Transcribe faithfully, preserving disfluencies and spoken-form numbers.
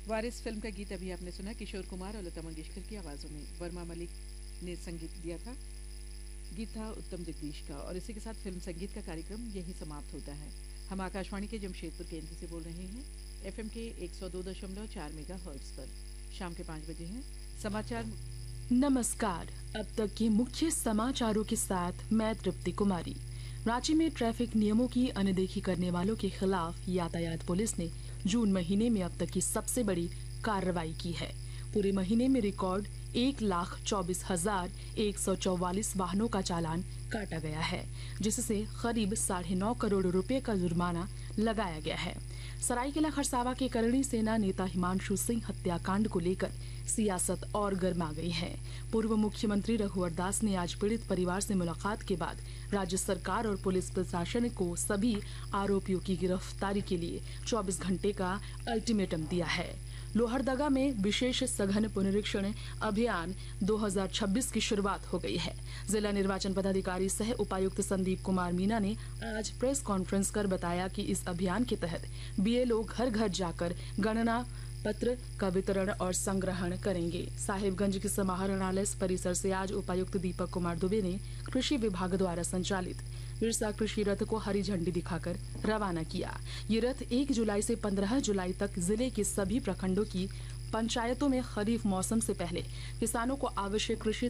वारिस film का गीत अभी आपने सुना किशोर कुमार और लता मंगेशकर की आवाजों में। वर्मा मलिक ने संगीत दिया था। गीत था उत्तम जगदीश का। और इसी के साथ फिल्म संगीत का कार्यक्रम यही समाप्त होता है। हम आकाशवाणी के जमशेदपुर केंद्र से बोल रहे हैं, एफएम के एक सौ दो दशमलव चार मेगा हर्ट्ज पर। शाम के पाँच बजे हैं समाचार। नमस्कार, अब तक के मुख्य समाचारों के साथ मैं तृप्ति कुमारी। रांची में ट्रैफिक नियमों की अनदेखी करने वालों के खिलाफ यातायात पुलिस ने जून महीने में अब तक की सबसे बड़ी कार्रवाई की है। पूरे महीने में रिकॉर्ड एक लाख चौबीस हजार एक सौ चौवालीस वाहनों का चालान काटा गया है, जिससे करीब साढ़े नौ करोड़ रुपए का जुर्माना लगाया गया है। सरायकेला खरसावा के करणी सेना नेता हिमांशु सिंह हत्याकांड को लेकर सियासत और गर्मा गई है। पूर्व मुख्यमंत्री रघुवर दास ने आज पीड़ित परिवार से मुलाकात के बाद राज्य सरकार और पुलिस प्रशासन को सभी आरोपियों की गिरफ्तारी के लिए चौबीस घंटे का अल्टीमेटम दिया है। लोहरदगा में विशेष सघन पुनरीक्षण अभियान दो हज़ार छब्बीस की शुरुआत हो गई है। जिला निर्वाचन पदाधिकारी सह उपायुक्त संदीप कुमार मीना ने आज प्रेस कॉन्फ्रेंस कर बताया कि इस अभियान के तहत बीएलओ घर घर जाकर गणना पत्र का वितरण और संग्रहण करेंगे। साहिबगंज के समाहरणालय परिसर से आज उपायुक्त दीपक कुमार दुबे ने कृषि विभाग द्वारा संचालित बिरसा कृषि रथ को हरी झंडी दिखाकर रवाना किया। ये रथ एक जुलाई से पंद्रह जुलाई तक जिले के सभी प्रखंडों की पंचायतों में खरीफ मौसम से पहले किसानों को आवश्यक कृषि